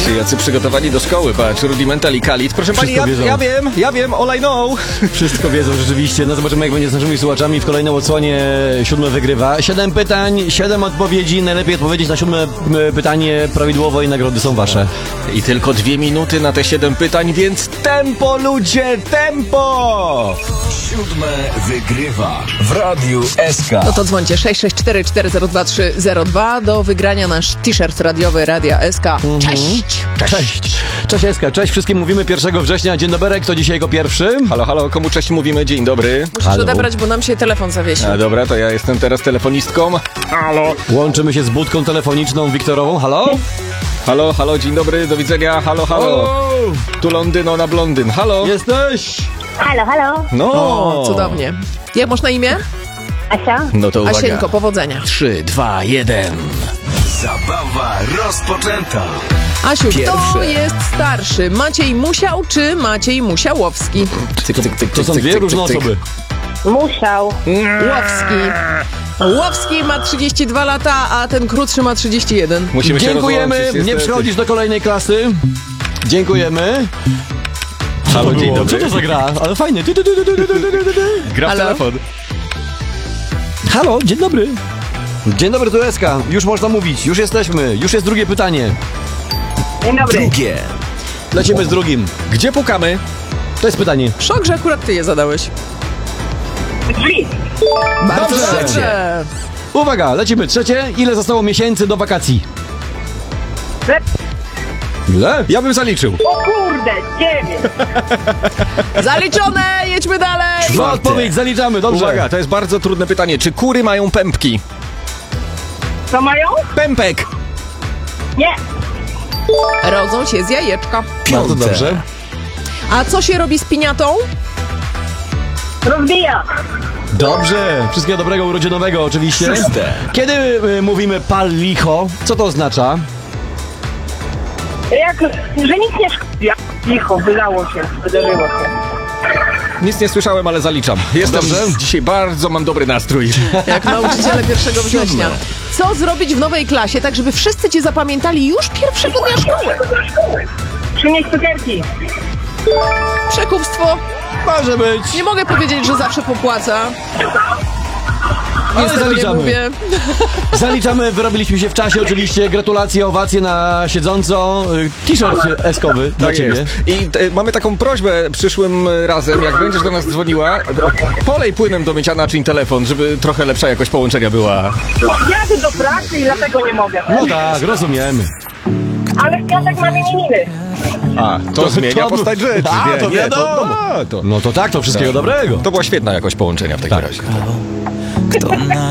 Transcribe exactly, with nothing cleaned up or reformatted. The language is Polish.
Patrzcie, jacy przygotowani do szkoły, patrz, Rudimental i Khalid. Proszę pani, ja, ja wiem, ja wiem, all I know. Wszystko wiedzą rzeczywiście. No zobaczymy, jak będzie z naszymi słuchaczami w kolejnej odsłonie. Siódme wygrywa. Siedem pytań, siedem odpowiedzi. Najlepiej odpowiedzieć na siódme pytanie prawidłowo i nagrody są wasze. I tylko dwie minuty na te siedem pytań, więc tempo, ludzie, tempo! Siódme wygrywa w Radiu S K. No to dzwońcie sześć sześć cztery cztery zero dwa trzy zero dwa do wygrania nasz t-shirt radiowy Radia S K. Cześć! Cześć! Cześć Eska, cześć wszystkim, mówimy pierwszego września. Dzień dobry, kto dzisiaj jako pierwszy? Halo, halo, komu cześć mówimy? Dzień dobry. Musisz Halo. odebrać, bo nam się telefon zawiesił. A dobra, to ja jestem teraz telefonistką. Halo. Łączymy się z budką telefoniczną Wiktorową. Halo? Halo, halo, dzień dobry, do widzenia, halo, halo. Tu Londyno na blondyn, halo. Jesteś? Halo, halo, No. O, cudownie. Jak masz na imię? Asia? No to uwaga. Asieńko, powodzenia. Trzy, dwa, jeden. Zabawa rozpoczęta. Asiu, kto Pierwsze. jest starszy? Maciej Musiał czy Maciej Musiałowski? Cyk, cyk, cyk, To są cyk, dwie cyk, różne cyk, cyk. osoby. Musiał. Łowski. Łowski ma trzydzieści dwa lata, a ten krótszy ma trzydzieści jeden. Musimy się Dziękujemy, rozłączyć, nie niestety. przychodzisz do kolejnej klasy. Dziękujemy. Halo, To dzień było? dobry. Co to za gra? Ale fajnie. Ty, ty, ty, ty, ty, ty, ty, ty, ty. Gra w Halo? telefon. Halo, dzień dobry. Dzień dobry, tu Eska. Już można mówić, już jesteśmy. Już jest drugie pytanie. Dzień dobry. Drugie. Lecimy z drugim. Gdzie pukamy? To jest pytanie. Szok, że akurat ty je zadałeś. Drzwi. Bardzo Dobrze. dobrze. Uwaga, lecimy. Trzecie. Ile zostało miesięcy do wakacji? Lep. Ile? Ja bym zaliczył. O kurde, dziewięć. Zaliczone, jedźmy dalej. Zła odpowiedź, zaliczamy, dobrze. Uwaga, to jest bardzo trudne pytanie. Czy kury mają pępki? Co mają? Pępek! Nie. Rodzą się z jajeczka. Bardzo dobrze. A co się robi z piniatą? Rozbija. Dobrze. Wszystkiego dobrego urodzinowego oczywiście. Szóste. Kiedy y, mówimy pal licho, co to oznacza? Jak, że nic nie szkodzi. Jak licho, wylało się, wydarzyło się. Nic nie słyszałem, ale zaliczam. Jestem Dobrze. dzisiaj bardzo mam dobry nastrój. Jak nauczyciele pierwszego września. Co zrobić w nowej klasie, tak żeby wszyscy cię zapamiętali już pierwszego dnia szkoły? Przynieść cukierki. Przekupstwo. Może być. Nie mogę powiedzieć, że zawsze popłaca. Ale Nic tego nie zaliczamy. mówię. Zaliczamy, wyrobiliśmy się w czasie oczywiście. Gratulacje, owacje na siedząco. Y, T-shirt eskowy dla Tak ciebie. jest. I e, mamy taką prośbę przyszłym razem, jak będziesz do nas dzwoniła, polej płynem do mycia naczyń telefon, żeby trochę lepsza jakość połączenia była. Jadę do pracy i dlatego nie mogę. No tak, rozumiemy. Ale w piątek mamy imieniny. A, to, To- zmienia to- postać rzeczy. A, nie, to nie, wiadomo. To, a, to, No to tak, to wszystkiego dobrego. to była świetna jakość połączenia w takim razie. Kto na